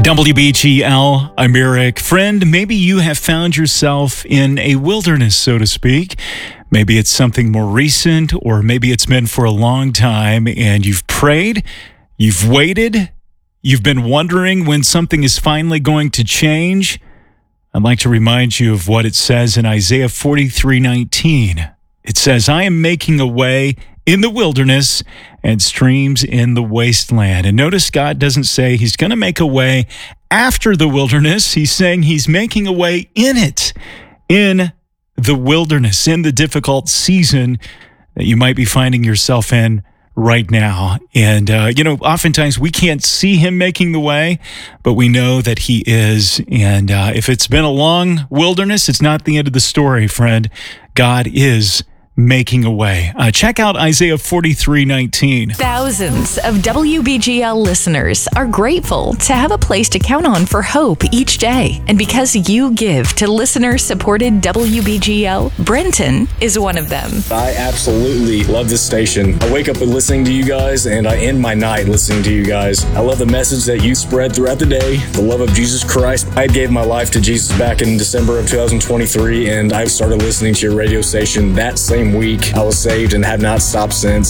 WBGL, I'm Eric. Friend, maybe you have found yourself in a wilderness, so to speak. Maybe it's something more recent, or maybe it's been for a long time, and you've prayed, you've waited, you've been wondering when something is finally going to change. I'd like to remind you of what it says in Isaiah 43:19. It says, I am making a way in the wilderness and streams in the wasteland. And notice God doesn't say he's going to make a way after the wilderness. He's saying he's making a way in it, in the wilderness, in the difficult season that you might be finding yourself in right now. And, oftentimes we can't see him making the way, but we know that he is. And if it's been a long wilderness, it's not the end of the story, friend. God is making a way. Check out Isaiah 43:19. Thousands of WBGL listeners are grateful to have a place to count on for hope each day. And because you give to listener-supported WBGL, Brenton is one of them. I absolutely love this station. I wake up listening to you guys, and I end my night listening to you guys. I love the message that you spread throughout the day, the love of Jesus Christ. I gave my life to Jesus back in December of 2023, and I started listening to your radio station that same week. I was saved and have not stopped since.